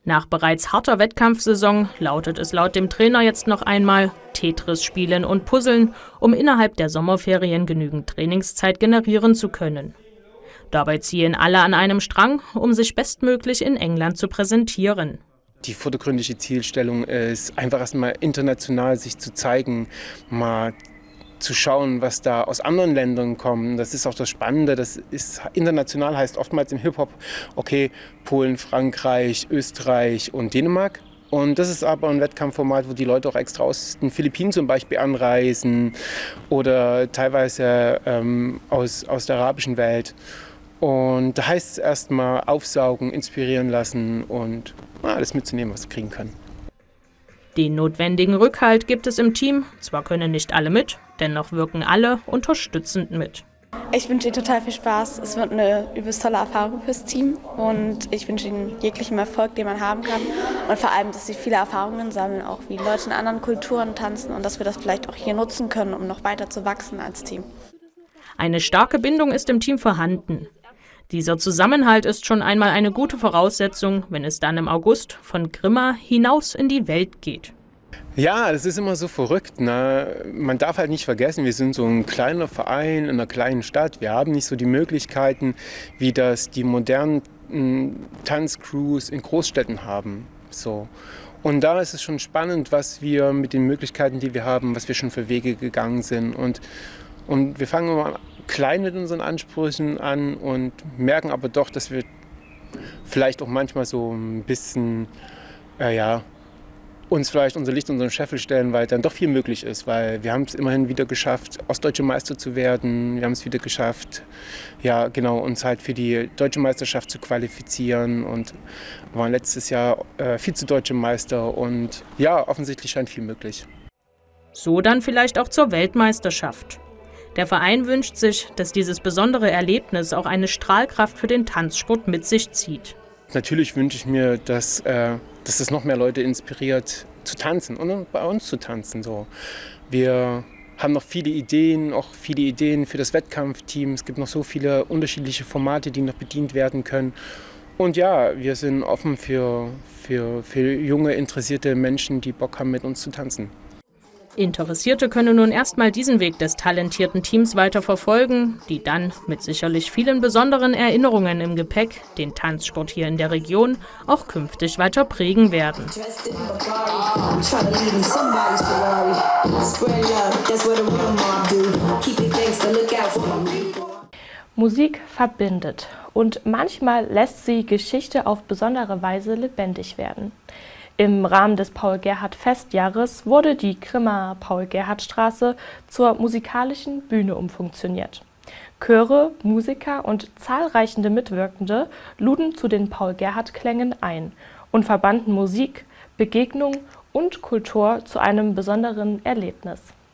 Nach bereits harter Wettkampfsaison lautet es laut dem Trainer jetzt noch einmal Tetris spielen und puzzeln, um innerhalb der Sommerferien genügend Trainingszeit generieren zu können. Dabei ziehen alle an einem Strang, um sich bestmöglich in England zu präsentieren. Die vordergründige Zielstellung ist einfach erstmal international sich zu zeigen, mal zu schauen, was da aus anderen Ländern kommt. Das ist auch das Spannende. Das ist international, heißt oftmals im Hip-Hop, okay, Polen, Frankreich, Österreich und Dänemark. Und das ist aber ein Wettkampfformat, wo die Leute auch extra aus den Philippinen zum Beispiel anreisen oder teilweise aus der arabischen Welt. Und da heißt es erstmal aufsaugen, inspirieren lassen und alles mitzunehmen, was sie kriegen können. Den notwendigen Rückhalt gibt es im Team. Zwar können nicht alle mit, dennoch wirken alle unterstützend mit. Ich wünsche Ihnen total viel Spaß. Es wird eine übelst tolle Erfahrung fürs Team und ich wünsche Ihnen jeglichen Erfolg, den man haben kann. Und vor allem, dass Sie viele Erfahrungen sammeln, auch wie Leute in anderen Kulturen tanzen und dass wir das vielleicht auch hier nutzen können, um noch weiter zu wachsen als Team. Eine starke Bindung ist im Team vorhanden. Dieser Zusammenhalt ist schon einmal eine gute Voraussetzung, wenn es dann im August von Grimma hinaus in die Welt geht. Ja, das ist immer so verrückt, ne? Man darf halt nicht vergessen, wir sind so ein kleiner Verein in einer kleinen Stadt. Wir haben nicht so die Möglichkeiten, wie das die modernen Tanzcrews in Großstädten haben. So. Und da ist es schon spannend, was wir mit den Möglichkeiten, die wir haben, was wir schon für Wege gegangen sind. Und wir fangen immer klein mit unseren Ansprüchen an und merken aber doch, dass wir vielleicht auch manchmal so ein bisschen, uns vielleicht unser Licht unseren Scheffel stellen, weil dann doch viel möglich ist, weil wir haben es immerhin wieder geschafft, ostdeutsche Meister zu werden. Wir haben es wieder geschafft, uns halt für die deutsche Meisterschaft zu qualifizieren und waren letztes Jahr Vize-Deutsche Meister und ja, offensichtlich scheint viel möglich. So dann vielleicht auch zur Weltmeisterschaft. Der Verein wünscht sich, dass dieses besondere Erlebnis auch eine Strahlkraft für den Tanzsport mit sich zieht. Natürlich wünsche ich mir, dass das noch mehr Leute inspiriert, zu tanzen und bei uns zu tanzen. So. Wir haben noch viele Ideen, auch viele Ideen für das Wettkampfteam. Es gibt noch so viele unterschiedliche Formate, die noch bedient werden können. Und ja, wir sind offen für junge, interessierte Menschen, die Bock haben, mit uns zu tanzen. Interessierte können nun erstmal diesen Weg des talentierten Teams weiter verfolgen, die dann mit sicherlich vielen besonderen Erinnerungen im Gepäck den Tanzsport hier in der Region auch künftig weiter prägen werden. Musik verbindet und manchmal lässt sie Geschichte auf besondere Weise lebendig werden. Im Rahmen des Paul-Gerhardt-Festjahres wurde die Grimmaer Paul-Gerhardt-Straße zur musikalischen Bühne umfunktioniert. Chöre, Musiker und zahlreiche Mitwirkende luden zu den Paul-Gerhardt-Klängen ein und verbanden Musik, Begegnung und Kultur zu einem besonderen Erlebnis.